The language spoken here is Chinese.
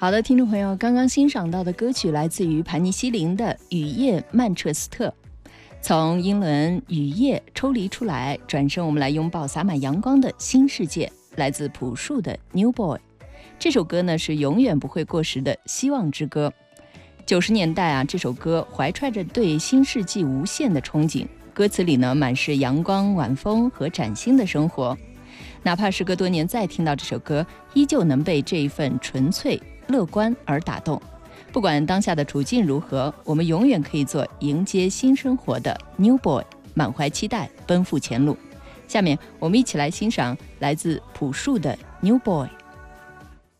好的，听众朋友，刚刚欣赏到的歌曲来自于盘尼西林的《雨夜曼彻斯特》。从英伦雨夜抽离出来，转身我们来拥抱洒满阳光的新世界，来自朴树的 New Boy。 这首歌呢是永远不会过时的希望之歌。90年代啊，这首歌怀揣着对新世纪无限的憧憬，歌词里呢满是阳光、晚风和崭新的生活。哪怕时隔多年再听到这首歌，依旧能被这一份纯粹乐观而打动。不管当下的处境如何，我们永远可以做迎接新生活的 New Boy， 满怀期待，奔赴前路。下面我们一起来欣赏来自朴树的 New Boy。